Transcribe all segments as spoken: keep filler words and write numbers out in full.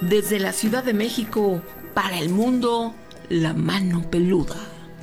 Desde la Ciudad de México, para el mundo, La Mano Peluda.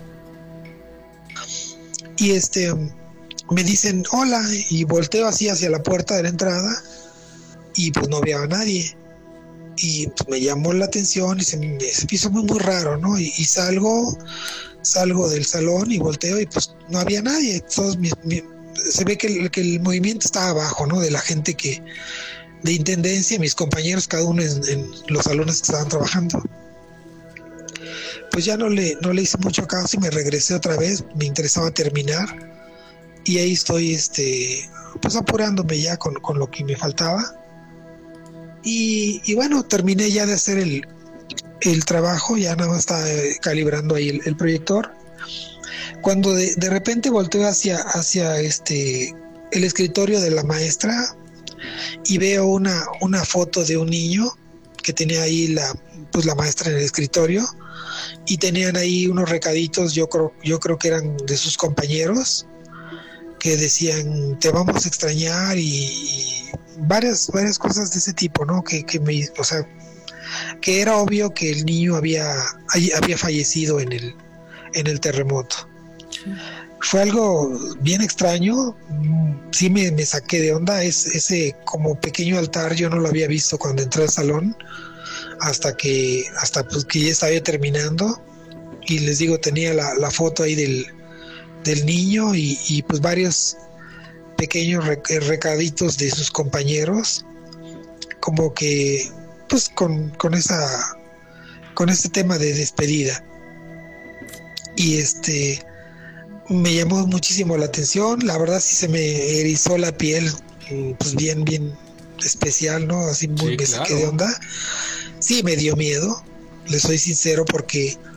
Y este, me dicen hola, y volteo así hacia la puerta de la entrada, y pues no había nadie. Y pues me llamó la atención y se me, se me hizo muy, muy raro, ¿no? Y, y salgo, salgo del salón y volteo y pues no había nadie. Todos mi, mi, se ve que el, que el movimiento estaba abajo, ¿no? De la gente que, de intendencia, mis compañeros, cada uno en, en los salones que estaban trabajando. Pues ya no le, no le hice mucho caso y me regresé otra vez, me interesaba terminar. Y ahí estoy, este, pues apurándome ya con, con lo que me faltaba. Y, y bueno, terminé ya de hacer el, el trabajo, ya nada más estaba calibrando ahí el, el proyector. Cuando de, de repente volteo hacia, hacia este, el escritorio de la maestra y veo una, una foto de un niño que tenía ahí la, pues la maestra en el escritorio, y tenían ahí unos recaditos, yo creo, yo creo que eran de sus compañeros, que decían te vamos a extrañar, y, y varias, varias cosas de ese tipo, ¿no? Que, que me, o sea, que era obvio que el niño había, había fallecido en el, en el terremoto. Sí. Fue algo bien extraño, sí me, me saqué de onda. Es, ese como pequeño altar yo no lo había visto cuando entré al salón, hasta que, hasta pues que ya estaba terminando, y les digo, tenía la, la foto ahí del, del niño y, y pues varios pequeños recaditos de sus compañeros, como que pues con, con esa con este tema de despedida. Y este me llamó muchísimo la atención, la verdad sí se me erizó la piel, pues bien, bien especial, ¿no? Así muy, sí, me claro. Saqué de onda. Sí, me dio miedo, le soy sincero, porque